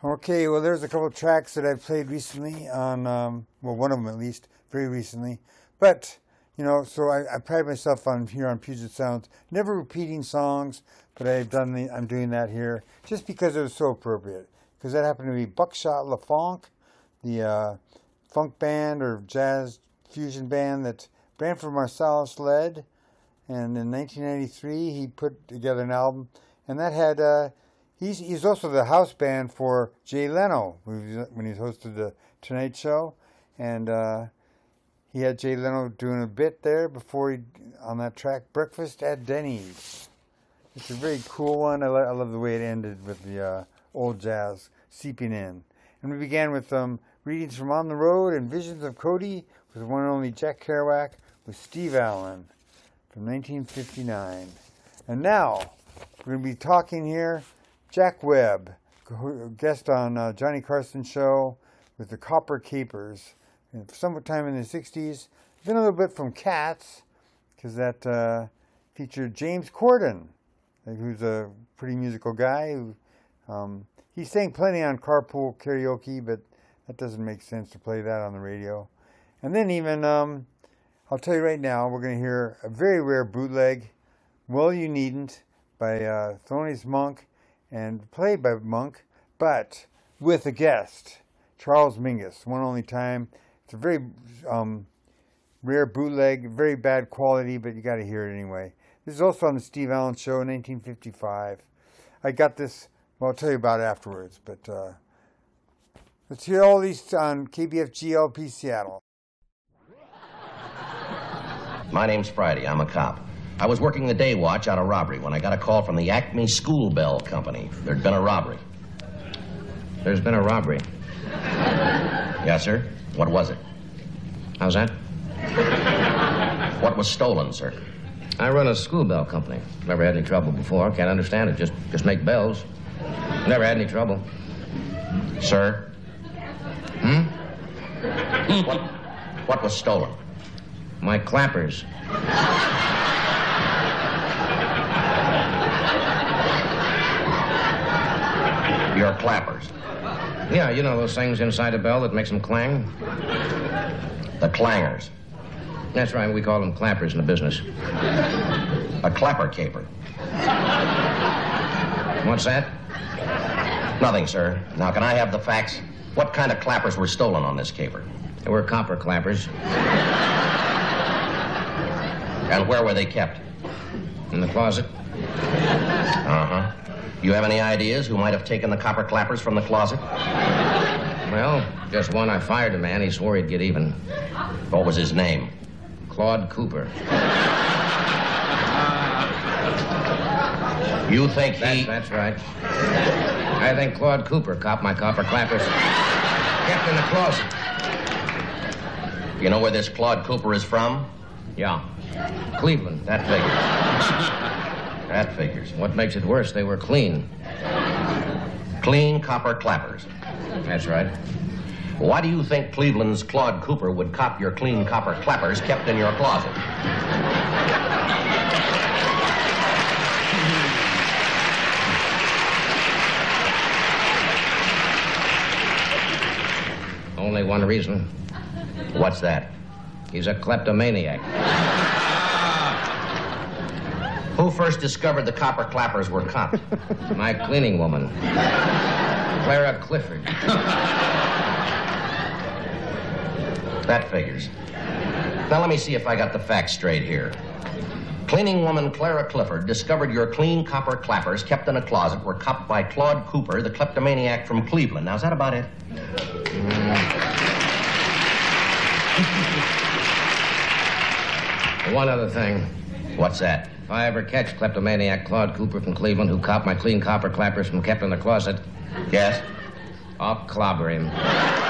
Okay, well, there's a couple of tracks that I've played recently on, well, one of them at least, very recently. But, you know, so I pride myself on here on Puget Sounds, never repeating songs, but I'm doing that here just because it was so appropriate. Because that happened to be Buckshot LaFonk, the funk band or jazz fusion band that Branford Marsalis led. And in 1993, he put together an album, and that had... He's also the house band for Jay Leno when he hosted the Tonight Show, and he had Jay Leno doing a bit there before on that track Breakfast at Denny's. It's a very cool one. I love the way it ended with the old jazz seeping in. And we began with readings from On the Road and Visions of Cody with the one and only Jack Kerouac with Steve Allen from 1959. And now we're going to be talking here. Jack Webb, guest on Johnny Carson's show with the Copper Capers, sometime in the 60s. Then a little bit from Cats, because that featured James Corden, who's a pretty musical guy. He sang plenty on Carpool Karaoke, but that doesn't make sense to play that on the radio. And then even, I'll tell you right now, we're going to hear a very rare bootleg, Well You Needn't, by Thelonious Monk, and played by Monk, but with a guest, Charles Mingus, one only time. It's a very rare bootleg, very bad quality, but you got to hear it anyway. This is also on the Steve Allen Show in 1955. I got this, well, I'll tell you about it afterwards, but let's hear all these on KBFG LP Seattle. My name's Friday. I'm a cop. I was working the day watch out of robbery when I got a call from the Acme School Bell Company. There'd been a robbery. There's been a robbery? Yes, sir. What was it? How's that? What was stolen, sir? I run a school bell company. Never had any trouble before. Can't understand it. Just make bells. Never had any trouble. Sir? What was stolen? My clappers. Your clappers? Yeah, you know those things inside a bell that makes them clang? The clangers? That's right, we call them clappers in the business. A clapper caper? What's that? Nothing, sir. Now, can I have the facts? What kind of clappers were stolen on this caper? They were copper clappers. And where were they kept? In the closet. Uh-huh. You have any ideas who might have taken the copper clappers from the closet? Well, just one. I fired a man. He swore he'd get even. What was his name? Claude Cooper. You think he... That's right. I think Claude Cooper copped my copper clappers. Kept in the closet. You know where this Claude Cooper is from? Yeah. Cleveland. That figures. That figures. What makes it worse, they were clean. Clean copper clappers. That's right. Why do you think Cleveland's Claude Cooper would cop your clean copper clappers kept in your closet? Only one reason. What's that? He's a kleptomaniac. Who first discovered the copper clappers were copped? My cleaning woman, Clara Clifford. That figures. Now let me see if I got the facts straight here. Cleaning woman Clara Clifford discovered your clean copper clappers kept in a closet were copped by Claude Cooper, the kleptomaniac from Cleveland. Now, is that about it? One other thing. What's that? If I ever catch kleptomaniac Claude Cooper from Cleveland who copped my clean copper clappers from kept in the closet... Yes? I'll clobber him.